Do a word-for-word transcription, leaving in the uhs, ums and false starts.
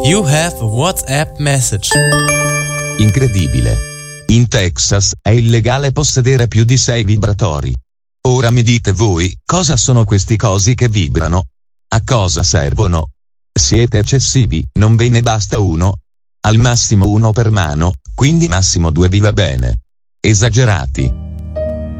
You have a WhatsApp message. Incredibile. In Texas è illegale possedere più di sei vibratori. Ora mi dite voi, cosa sono questi cosi che vibrano? A cosa servono? Siete eccessivi, non ve ne basta uno? Al massimo uno per mano, quindi massimo due vi va bene. Esagerati.